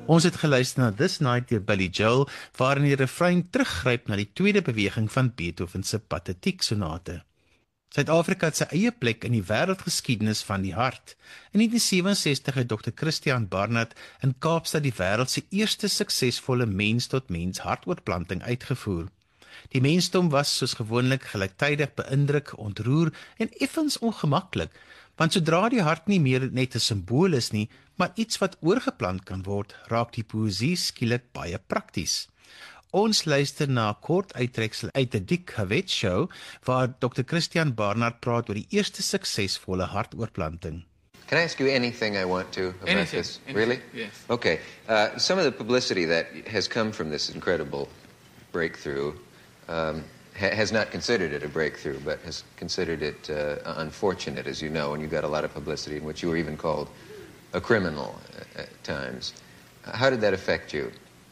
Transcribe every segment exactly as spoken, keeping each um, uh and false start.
Ons het geluister na This Night deur Billy Joel, waarin die refrein teruggryp na die tweede beweging van Beethoven se Pathetique sonate. Suid-Afrika het sy eie plek in die wêreldgeskiedenis van die hart. In negentien sewenses-tig het dokter Christian Barnard in Kaapstad die wêreld se eerste suksesvolle mens-tot-mens hartoortplanting uitgevoer. Die mensdom was soos gewoonlik gelyktydig beïndruk, ontroer en effens ongemaklik, want sodra die hart nie meer net 'n simbool is nie, maar iets wat oorgeplant kan word, raak die poësie skielik baie prakties. Ons luister na 'n kort uittreksel uit 'n Dick Cavett show, waar dokter Christian Barnard praat oor die eerste suksesvolle hartoortplanting. Can I ask you anything I want to about anything, this? anything, Really? Yes. Okay. Uh, some of the publicity that has come from this incredible breakthrough um, ha has not considered it a breakthrough, but has considered it uh, unfortunate, as you know, and you got a lot of publicity in which you were even called a criminal at times. How did that affect you?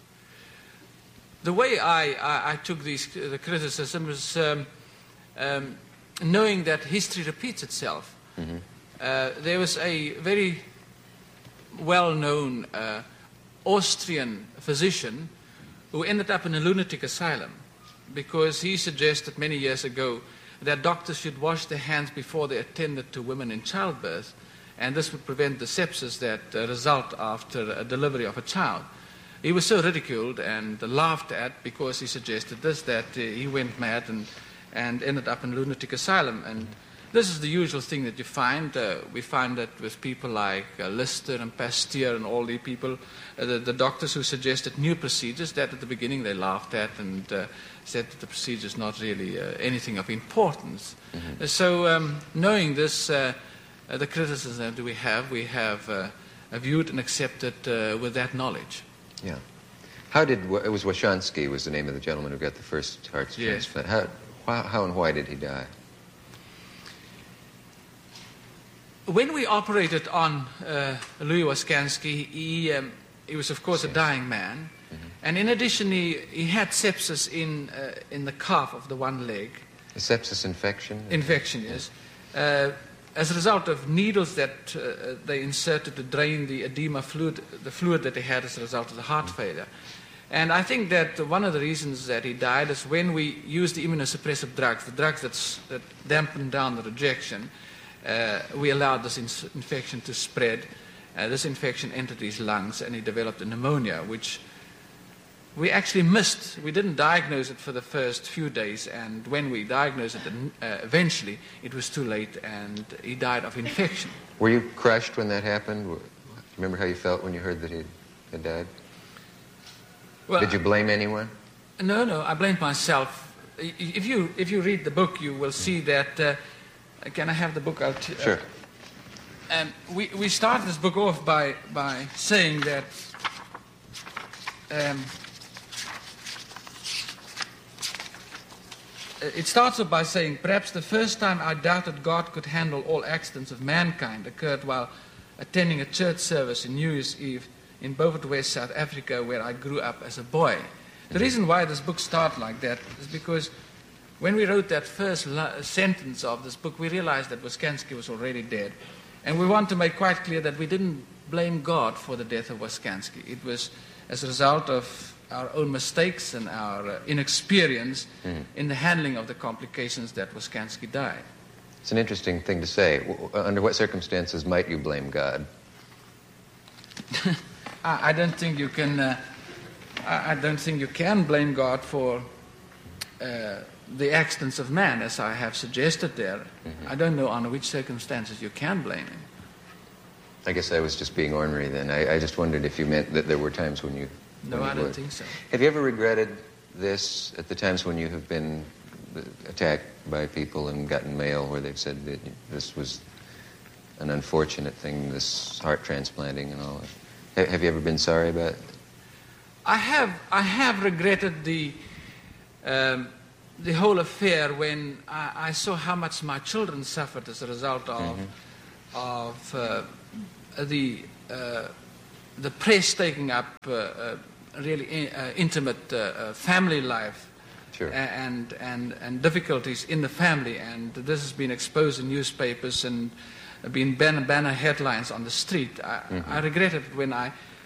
The way I, I, I took these, the criticism was um, um, knowing that history repeats itself. Mm-hmm. uh, there was a very well-known uh, Austrian physician who ended up in a lunatic asylum because he suggested many years ago that doctors should wash their hands before they attended to women in childbirth, and this would prevent the sepsis that uh, result after a delivery of a child. He was so ridiculed and laughed at because he suggested this that uh, he went mad and, and ended up in a lunatic asylum. And this is the usual thing that you find. Uh, we find that with people like uh, Lister and Pasteur and all the people, uh, the, the doctors who suggested new procedures that at the beginning they laughed at and uh, said that the procedure is not really uh, anything of importance. Mm-hmm. So um, knowing this, uh, uh, the criticism that we have, we have uh, viewed and accepted uh, with that knowledge. Yeah. How did, it was Washansky was the name of the gentleman who got the first heart Yes. transplant. How, how, how and why did he die? When we operated on uh, Louis Waskansky, he, um, he was, of course, a dying man. Mm-hmm. And in addition, he, he had sepsis in, uh, in the calf of the one leg. A sepsis infection? Infection, yes. Uh, as a result of needles that uh, they inserted to drain the edema fluid, the fluid that he had as a result of the heart failure. And I think that one of the reasons that he died is when we used the immunosuppressive drugs, the drugs that's, that dampen down the rejection, uh, we allowed this in infection to spread. Uh, this infection entered his lungs and he developed a pneumonia, which we actually missed. We didn't diagnose it for the first few days, and when we diagnosed it uh, eventually, it was too late and he died of infection. Were you crushed when that happened? Do you remember how you felt when you heard that he had died? Well, Did you blame anyone? No, no, I blamed myself. If you, if you read the book, you will see that... Uh, can I have the book out? Uh, sure. And we, we started this book off by, by saying that... Um, it starts off by saying, perhaps the first time I doubted God could handle all accidents of mankind occurred while attending a church service in New Year's Eve in Beaufort West, South Africa, where I grew up as a boy. The reason why this book started like that is because when we wrote that first sentence of this book, we realized that Waskansky was already dead. And we want to make quite clear that we didn't blame God for the death of Waskansky. It was as a result of our own mistakes and our uh, inexperience mm. in the handling of the complications that Waskansky died. It's an interesting thing to say. W under what circumstances might you blame God? I, I don't think you can. Uh, I, I don't think you can blame God for uh, the accidents of man, as I have suggested there. Mm-hmm. I don't know under which circumstances you can blame him. I guess I was just being ornery then. I, I just wondered if you meant that there were times when you... No, when I you don't would. think so. Have you ever regretted this at the times when you have been attacked by people and gotten mail where they've said that this was an unfortunate thing, this heart transplanting and all that? Have you ever been sorry about it? I have, I have regretted the... Um, the whole affair when I, I saw how much my children suffered as a result of, mm-hmm. of uh, the, uh, the press taking up uh, uh, really in, uh, intimate uh, uh, family life sure. and, and, and difficulties in the family. And this has been exposed in newspapers and been banner, banner headlines on the street. I, mm-hmm. I regretted when I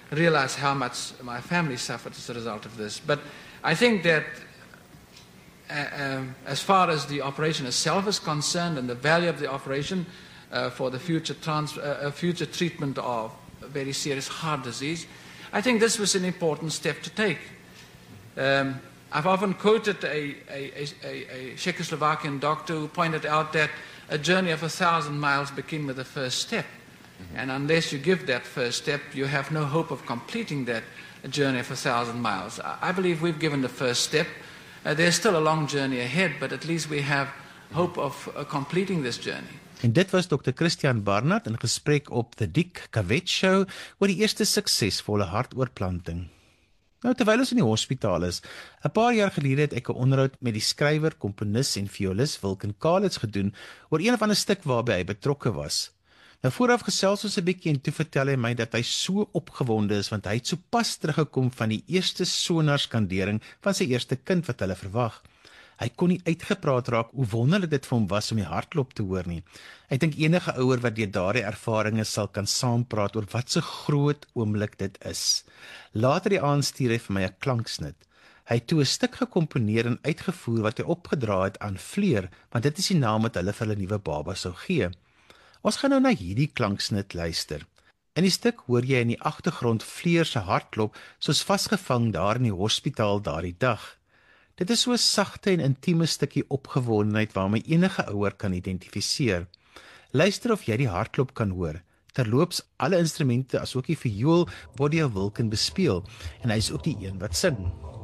realize how much my family suffered as a result of this. But I think that uh, um, as far as the operation itself is concerned and the value of the operation uh, for the future, trans uh, future treatment of very serious heart disease, I think this was an important step to take. Um, I've often quoted a, a, a, a Czechoslovakian doctor who pointed out that a journey of a thousand miles begins with the first step. Mm-hmm. And unless you give that first step, you have no hope of completing that journey of a thousand miles. I believe we've given the first step. Uh, there's still a long journey ahead, but at least we have hope of uh, completing this journey. En dit was dokter Christian Barnard in gesprek op The Dick Cavett Show oor die eerste suksesvolle hartoortplanting. Nou, terwyl ons in die hospitaal is, 'n paar jaar gelede het ek 'n onderhoud met die skrywer, komponis en violis Wilken Kalitz gedoen oor een of ander stuk waarby hy betrokke was. Nou vooraf gesels ons 'n bietjie en toe vertel hy my dat hy so opgewonde is want hy het sopas teruggekom van die eerste sonarskandering van sy eerste kind wat hulle verwag. Hy kon nie uitgepraat raak hoe wonderlik dit vir hom was om die hartklop te hoor nie. Ek dink enige ouer wat deur daardie ervarings sal kan saampraat oor wat so groot oomblik dit is. Later die aand stuur hy vir my 'n klanksnit. Hy het toe 'n stuk gekomponeer en uitgevoer wat hy opgedra het aan Fleur, want dit is die naam wat hulle vir hulle nuwe baba sou gee. Ons gaan nou na hierdie klanksnit luister. In die stuk hoor jy in die agtergrond Fleur se hartklop soos vasgevang daar in die hospitaal daardie dag. Dit is so 'n sagte en intieme stukkie opgewondenheid waarmee enige ouer kan identifiseer. Luister of jy die hartklop kan hoor. Terloops, alle instrumente asook die viool word deur Wilken bespeel en hy is ook die een wat sing.